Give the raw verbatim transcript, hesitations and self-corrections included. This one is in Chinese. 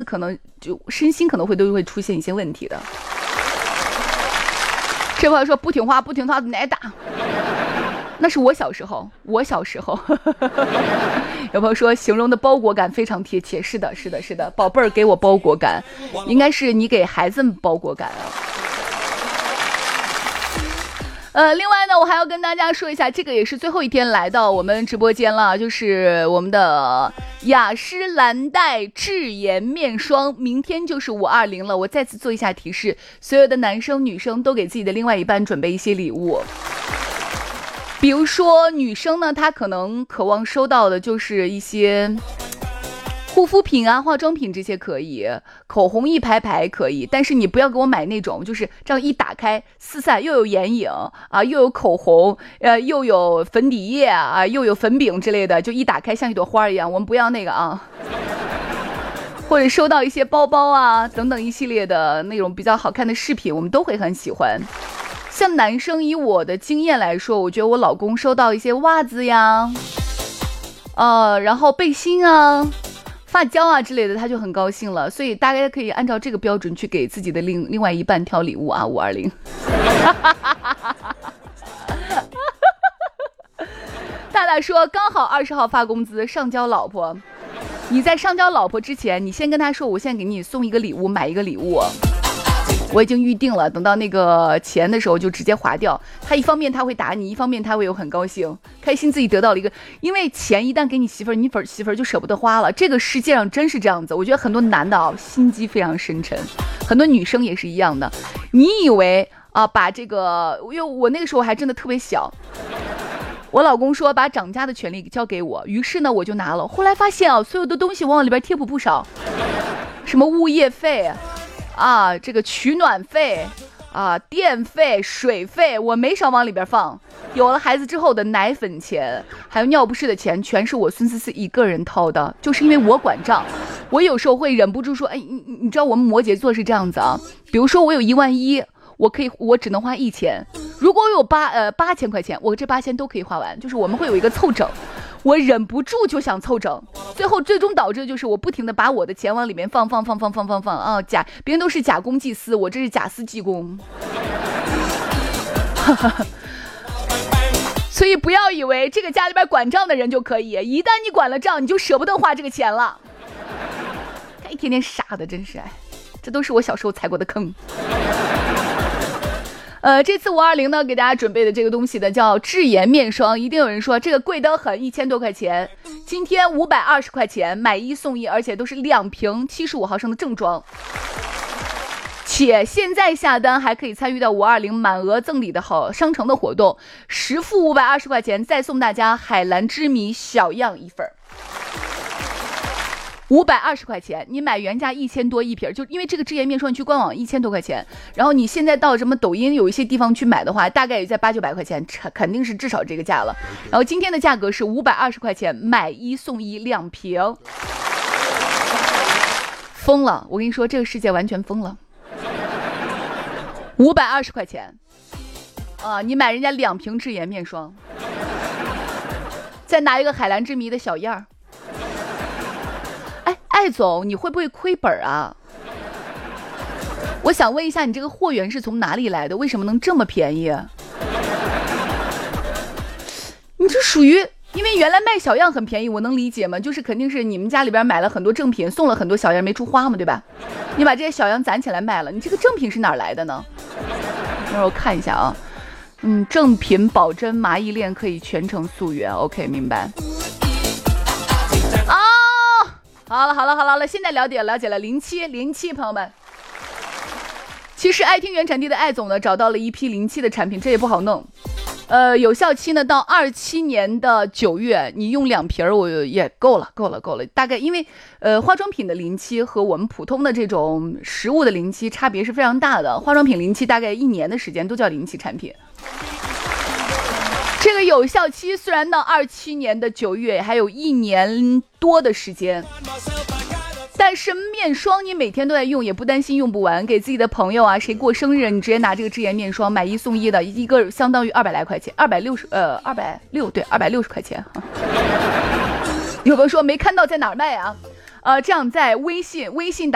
可能就身心可能会都会出现一些问题的。这朋友说不听话不听话挨打，那是我小时候，我小时候。有朋友说形容的包裹感非常贴切，是的是的是的，宝贝儿给我包裹感，应该是你给孩子们包裹感啊。呃，另外呢，我还要跟大家说一下，这个也是最后一天来到我们直播间了，就是我们的雅诗兰黛智颜面霜，明天就是五二零了。我再次做一下提示，所有的男生女生都给自己的另外一半准备一些礼物。比如说女生呢，她可能渴望收到的就是一些护肤品啊、化妆品这些可以，口红一排排可以，但是你不要给我买那种就是这样一打开四散，又有眼影啊，又有口红，呃，又有粉底液啊，又有粉饼之类的，就一打开像一朵花一样，我们不要那个啊。或者收到一些包包啊等等一系列的那种比较好看的饰品，我们都会很喜欢。像男生，以我的经验来说，我觉得我老公收到一些袜子呀，呃，然后背心啊、发胶啊之类的，他就很高兴了。所以大家可以按照这个标准去给自己的另另外一半挑礼物啊。五二零。大大说刚好二十号发工资上交老婆，你在上交老婆之前，你先跟他说，我现在给你送一个礼物，买一个礼物。我已经预定了，等到那个钱的时候就直接划掉。他一方面他会打你，一方面他会有很高兴开心自己得到了一个，因为钱一旦给你媳妇儿，你粉媳妇儿就舍不得花了。这个世界上真是这样子，我觉得很多男的啊心机非常深沉，很多女生也是一样的。你以为啊把这个，因为我那个时候还真的特别小，我老公说把涨价的权利交给我，于是呢我就拿了。后来发现啊，所有的东西往往里边贴补不少，什么物业费啊，这个取暖费啊，电费、水费，我没少往里边放。有了孩子之后的奶粉钱，还有尿不湿的钱，全是我孙思思一个人掏的，就是因为我管账。我有时候会忍不住说，哎，你你知道我们摩羯座是这样子啊，比如说我有一万一，我可以我只能花一千，如果我有八呃八千块钱，我这八千都可以花完，就是我们会有一个凑整。我忍不住就想凑整，最后最终导致就是我不停的把我的钱往里面放放放放放放放啊，假别人都是假公济私，我这是假私济公。所以不要以为这个家里边管账的人就可以，一旦你管了账，你就舍不得花这个钱了。他一天天傻的，真是哎，这都是我小时候踩过的坑。呃，这次五二零呢，给大家准备的这个东西呢，叫智颜面霜。一定有人说这个贵得很，一千多块钱。今天五百二十块钱买一送一，而且都是两瓶七十五毫升的正装。且现在下单还可以参与到五二零满额赠礼的好商城的活动，实付五百二十块钱，再送大家海蓝之谜小样一份。五百二十块钱，你买原价一千多一瓶，就因为这个智颜面霜，你去官网一千多块钱，然后你现在到什么抖音有一些地方去买的话，大概也在八九百块钱，肯定是至少这个价了。然后今天的价格是五百二十块钱，买一送一两瓶，疯了！我跟你说，这个世界完全疯了。五百二十块钱，啊，你买人家两瓶智颜面霜，再拿一个海蓝之谜的小样儿。艾总，你会不会亏本啊？我想问一下，你这个货源是从哪里来的？为什么能这么便宜？你这属于，因为原来卖小样很便宜，我能理解吗？就是肯定是你们家里边买了很多正品，送了很多小样没处花嘛，对吧？你把这些小样攒起来卖了，你这个正品是哪儿来的呢？让我看一下啊，嗯，正品保真麻衣链可以全程溯源 ，OK， 明白。啊。好了好了好了，现在了解了解了，零七零七朋友们，其实爱听原产地的艾总呢找到了一批零七的产品，这也不好弄，呃，有效期呢到二七年的九月，你用两瓶我也够了够了够了，大概因为呃化妆品的零七和我们普通的这种食物的零七差别是非常大的，化妆品零七大概一年的时间都叫零七产品。这个有效期虽然到二七年的九月，还有一年多的时间，但是面霜你每天都在用，也不担心用不完。给自己的朋友啊，谁过生日，你直接拿这个智颜面霜买一送一的，一个相当于二百来块钱，二百六十呃二百六对二百六十块钱。有朋友说没看到在哪儿卖啊？呃，这样在微信微信打